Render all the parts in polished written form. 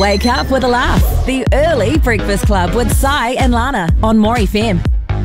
Wake up with a laugh. The Early Breakfast Club with Sai and Lana on More FM.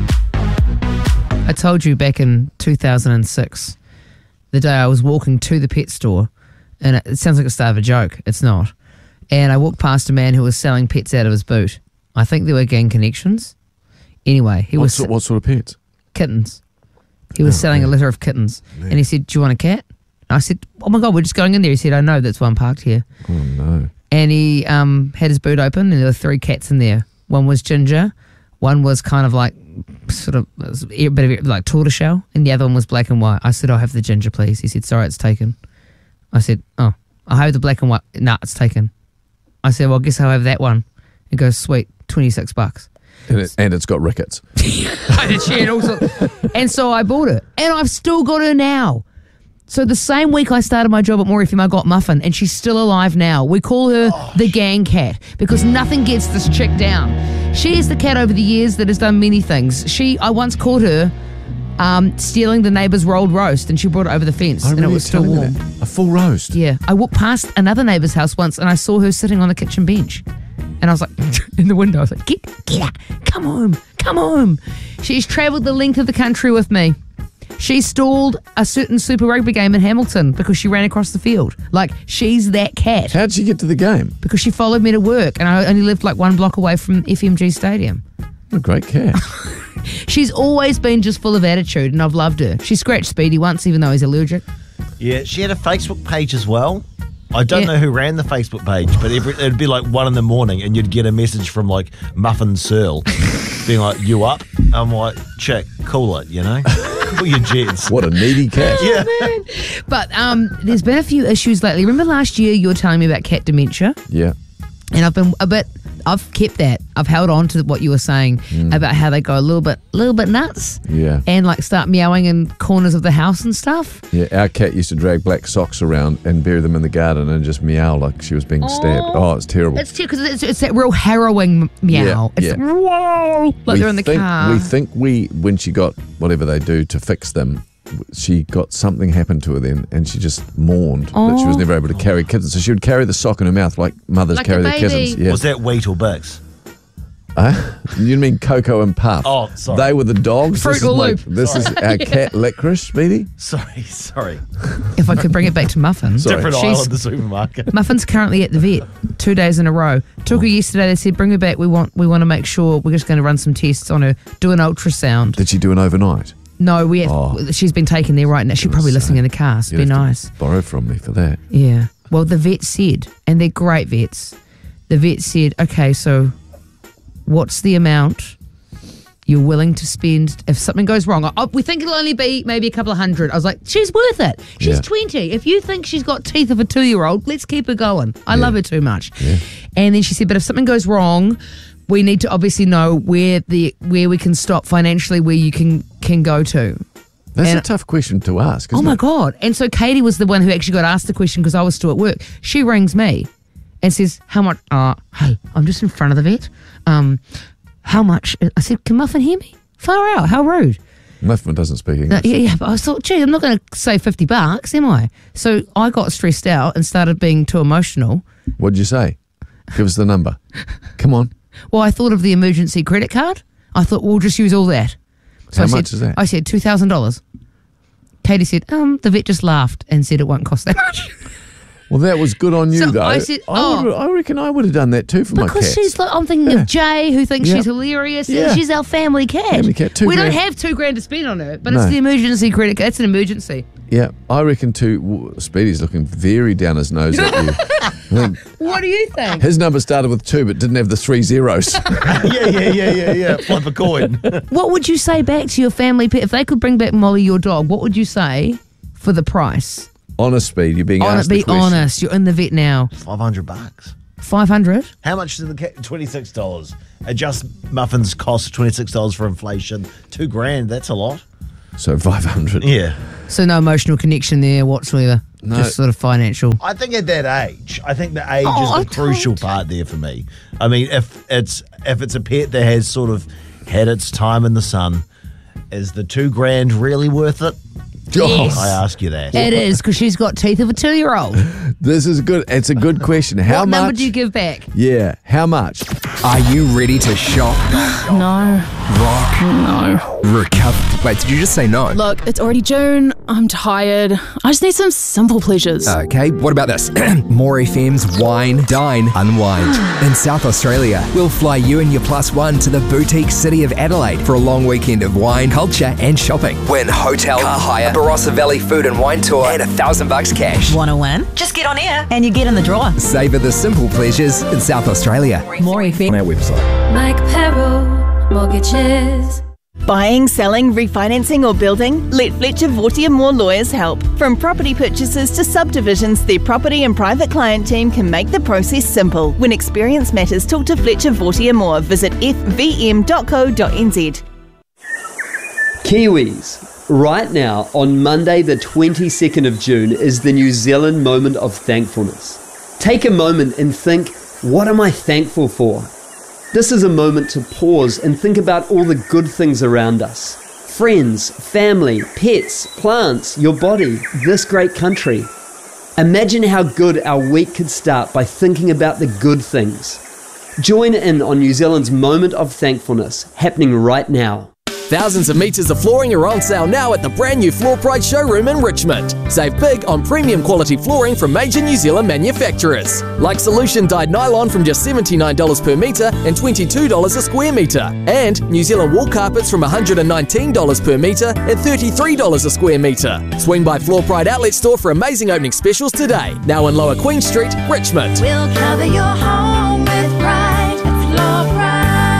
I told you back in 2006, the day I was walking to the pet store, and it sounds like a start of a joke. It's not. And I walked past a man who was selling pets out of his boot. I think there were gang connections. Anyway, What sort of pets? kittens. He was selling a litter of kittens. And he said, do you want a cat? I said, oh my God, we're just going in there. He said, I know, that's why I'm parked here. Oh, no. And he had his boot open, and there were 3 cats in there. One was ginger, one was kind of like sort of a bit of like tortoiseshell, and the other one was black and white. I said, I'll have the ginger, please. He said, sorry, it's taken. I said, oh, I'll have the black and white. Nah, it's taken. I said, well, I guess I'll have that one. He goes, sweet, $26. And it's got rickets. And so I bought it, and I've still got her now. So the same week I started my job at More FM, I got Muffin, and she's still alive now. We call her the gang cat because nothing gets this chick down. She is the cat over the years that has done many things. I once caught her stealing the neighbour's rolled roast, and she brought it over the fence, and it was still warm. A full roast? Yeah. I walked past another neighbour's house once, and I saw her sitting on the kitchen bench. And I was like, in the window, I was like, get out, come home. She's travelled the length of the country with me. She stalled a certain Super Rugby game in Hamilton because she ran across the field. Like, she's that cat. How'd she get to the game? Because she followed me to work, and I only lived like 1 block away from FMG Stadium. What a great cat. She's always been just full of attitude, and I've loved her. She scratched Speedy once, even though he's allergic. Yeah, she had a Facebook page as well. I don't know who ran the Facebook page, but it'd be like 1 a.m, and you'd get a message from like Muffin Searle being like, you up? I'm like, chick, cool it, you know? Cool your jets. What a needy cat. Yeah. But there's been a few issues lately. Remember last year you were telling me about cat dementia? Yeah. And I've kept that. I've held on to what you were saying about how they go a little bit nuts. Yeah. And like start meowing in corners of the house and stuff. Yeah, our cat used to drag black socks around and bury them in the garden and just meow like she was being stabbed. Oh, it's terrible. It's because it's that real harrowing meow. Yeah, It's whoa, like they're in the car. We think when she got whatever they do to fix them, she got something happened to her then, and she just mourned that she was never able to carry kittens. So she would carry the sock in her mouth like mothers Like carry a their baby. kittens. Yeah. Was that Wheat or Bix? You mean Coco and Puff? Oh, sorry. They were the dogs. Fruit or Loop. This is our cat Licorice, Speedy. Sorry. If I could bring it back to Muffin. Sorry. Different She's- aisle of the supermarket. Muffin's currently at the vet 2 days in a row. Took her yesterday. They said, bring her back. We want to make sure we're just going to run some tests on her, do an ultrasound. Did she do an overnight? No, we have. She's been taken there right now. She's probably listening in the car. So You'd be have to nice. Borrow from me for that. Yeah. Well, the vet said, and they're great vets. The vet said, okay, so what's the amount you're willing to spend if something goes wrong? We think it'll only be maybe a couple of $100. I was like, she's worth it. She's Yeah. 20. If you think she's got teeth of a 2-year-old, let's keep her going. I love her too much. Yeah. And then she said, but if something goes wrong, we need to obviously know where we can stop financially, where you can go to. That's And- a tough question to ask, Oh isn't my it? God. And so Katie was the one who actually got asked the question because I was still at work. She rings me and says, how much? Hey, I'm just in front of the vet. How much? I said, can Muffin hear me? Far out. How rude. Muffin doesn't speak English. Yeah, but I thought, gee, I'm not going to say $50, am I? So I got stressed out and started being too emotional. What'd you say? Give us the number. Come on. Well, I thought of the emergency credit card. I thought, we'll just use all that. So How I said, much is that? I said $2,000. Katie said, the vet just laughed and said it won't cost that much. Well, that was good on you, So though. I said, I reckon I would have done that too for my Because cats. she's like, I'm thinking Yeah. of Jay, who thinks Yeah. she's hilarious. Yeah. And she's our family cat. Family cat, $2 we don't grand. have $2,000 to spend on her, but No. it's the emergency credit card. It's an emergency. Yeah, I reckon too. Speedy's looking very down his nose at you. I think What do you think? his number started with 2 but didn't have the 3 zeros. Yeah. Flip a coin. What would you say back to your family pet? If they could bring back Molly, your dog, what would you say for the price? Honest, Speed, you're being asked the Be question. honest. You're in the vet now. $500. 500. How much is the cat? $26. Adjust Muffin's cost $26 for inflation. $2,000. That's a lot. So 500. Yeah. So no emotional connection there whatsoever. No. Just sort of financial. I think at that age, the age I is the crucial don't- part there for me. I mean, if it's a pet that has sort of had its time in the sun, is the $2,000 really worth it? Yes. I ask you that. It is, because she's got teeth of a 2-year-old. This is good. It's a good question. How What much? number do you give back? Yeah, how much? Are you ready to shop, No. rock, No. recover? Wait, did you just say no? Look, it's already June. I'm tired. I just need some simple pleasures. Okay, what about this? More FM's Wine, Dine, Unwind. In South Australia, we'll fly you and your plus one to the boutique city of Adelaide for a long weekend of wine, culture and shopping. Win hotel, car hire, Barossa Valley food and wine tour and $1,000 cash. Want to win? Just get on air and you get in the draw. Savour the simple pleasures in South Australia. More FM. On our website. Mike Perro Mortgages. Buying, selling, refinancing or building? Let Fletcher Vortier Moore Lawyers help. From property purchases to subdivisions, their property and private client team can make the process simple. When experience matters, talk to Fletcher Vortier Moore. Visit fvm.co.nz. Kiwis, right now on Monday the 22nd of June is the New Zealand Moment of Thankfulness. Take a moment and think, what am I thankful for? This is a moment to pause and think about all the good things around us. Friends, family, pets, plants, your body, this great country. Imagine how good our week could start by thinking about the good things. Join in on New Zealand's Moment of Thankfulness, happening right now. Thousands of metres of flooring are on sale now at the brand new Floor Pride showroom in Richmond. Save big on premium quality flooring from major New Zealand manufacturers. Like Solution dyed nylon from just $79 per metre and $22 a square metre. And New Zealand wool carpets from $119 per metre and $33 a square metre. Swing by Floor Pride Outlet Store for amazing opening specials today. Now in Lower Queen Street, Richmond. We'll cover your home with pride. Floor Pride.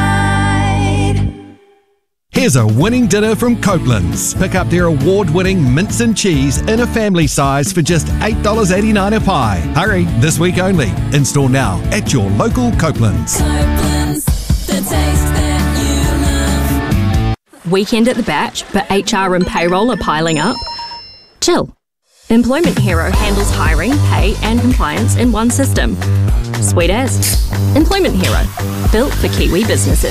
Here's a winning dinner from Copeland's. Pick up their award-winning mince and cheese in a family size for just $8.89 a pie. Hurry, this week only. Install now at your local Copeland's. Copeland's, the taste that you love. Weekend at the batch, but HR and payroll are piling up? Chill. Employment Hero handles hiring, pay and compliance in one system. Sweet as. Employment Hero. Built for Kiwi businesses.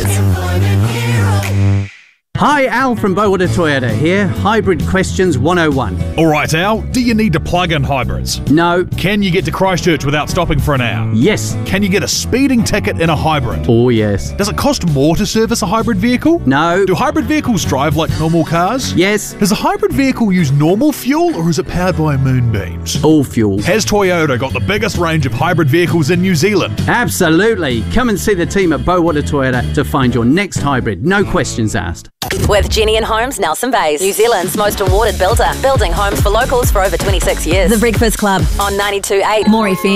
Hi, Al from Bowater Toyota here. Hybrid Questions 101. All right, Al. Do you need to plug in hybrids? No. Can you get to Christchurch without stopping for an hour? Yes. Can you get a speeding ticket in a hybrid? Oh, yes. Does it cost more to service a hybrid vehicle? No. Do hybrid vehicles drive like normal cars? Yes. Does a hybrid vehicle use normal fuel or is it powered by moonbeams? All fuel. Has Toyota got the biggest range of hybrid vehicles in New Zealand? Absolutely. Come and see the team at Bowater Toyota to find your next hybrid. No questions asked. With Jenny and Homes, Nelson Bays, New Zealand's most awarded builder. Building homes for locals for over 26 years. The Breakfast Club on 92.8 More FM.